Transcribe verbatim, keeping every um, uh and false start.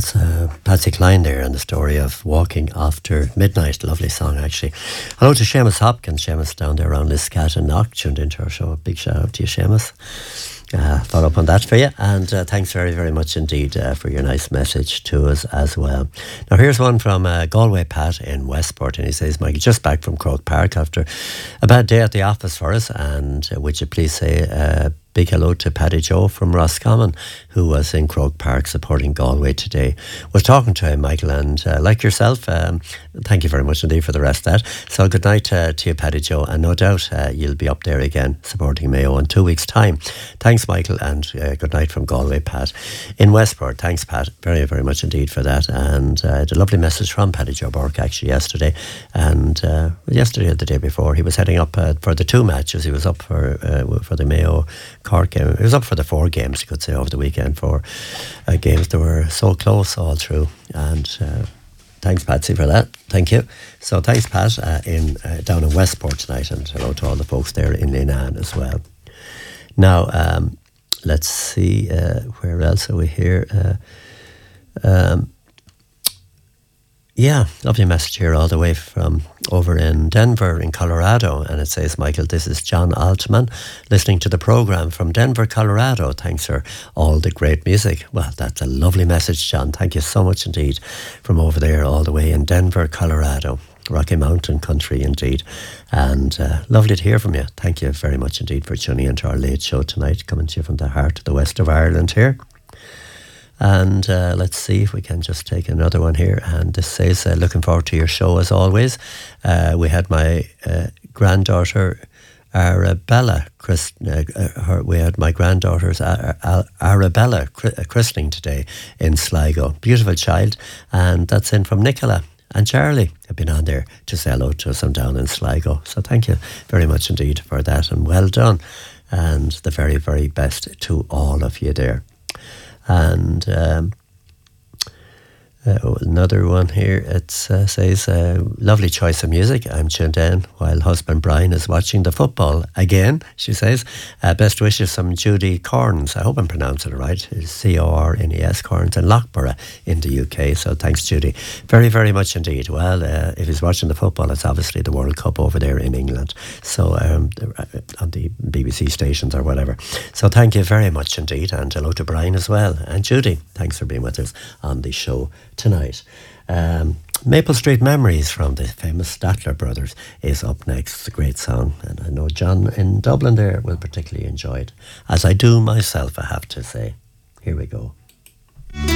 That's uh, Patsy Cline there and the story of Walking After Midnight. Lovely song, actually. Hello to Seamus Hopkins. Seamus down there around Liscat and Knock, tuned into our show. A big shout out to you, Seamus. Uh, follow up on that for you. And uh, thanks very, very much indeed uh, for your nice message to us as well. Now, here's one from uh, Galway Pat in Westport. And he says, Michael, just back from Croke Park after a bad day at the office for us. And uh, would you please say uh, big hello to Paddy Joe from Roscommon, who was in Croke Park supporting Galway today. Was talking to him, Michael, and uh, like yourself, um, thank you very much indeed for the rest of that. So good night uh, to you, Paddy Joe, and no doubt uh, you'll be up there again supporting Mayo in two weeks' time. Thanks, Michael, and uh, good night from Galway, Pat. In Westport, thanks, Pat, very, very much indeed for that. And uh, a lovely message from Paddy Joe Burke, actually, yesterday. And uh, yesterday or the day before, he was heading up uh, for the two matches. He was up for, uh, for the Mayo Cork game. He was up for the four games, you could say, over the weekend, for uh, games that were so close all through. And uh, thanks, Patsy, for that. Thank you. So thanks, Pat, uh, in uh, down in Westport tonight, and hello to all the folks there in Linan as well. Now, um, let's see, uh, where else are we here? Uh, um, Yeah, lovely message here all the way from over in Denver in Colorado, and it says, Michael, this is John Altman listening to the programme from Denver, Colorado. Thanks for all the great music. Well, that's a lovely message, John. Thank you so much indeed from over there all the way in Denver, Colorado. Rocky Mountain country indeed, and uh, lovely to hear from you. Thank you very much indeed for tuning into our late show tonight, coming to you from the heart of the west of Ireland here. And uh, let's see if we can just take another one here. And this says, uh, looking forward to your show as always. Uh, we had my uh, granddaughter Arabella, Christ, uh, her, we had my granddaughter's Ar- Ar- Arabella christening today in Sligo. Beautiful child. And that's in from Nicola. And Charlie have been on there to say hello to us. I'm down in Sligo. So thank you very much indeed for that. And well done. And the very, very best to all of you there. And um, uh, another one here, it uh, says, uh, lovely choice of music. I'm tuned in while husband Brian is watching the football again, she says. Uh, best wishes from Judy Corns. I hope I'm pronouncing it right. C O R N E S, Corns, in Loughborough in the U K. So thanks, Judy. Very, very much indeed. Well, uh, if he's watching the football, it's obviously the World Cup over there in England. So um, on the B B C stations or whatever. So thank you very much indeed. And hello to Brian as well. And Judy, thanks for being with us on the show tonight. Um, Maple Street Memories from the famous Statler Brothers is up next. It's a great song, and I know John in Dublin there will particularly enjoy it, as I do myself, I have to say. Here we go.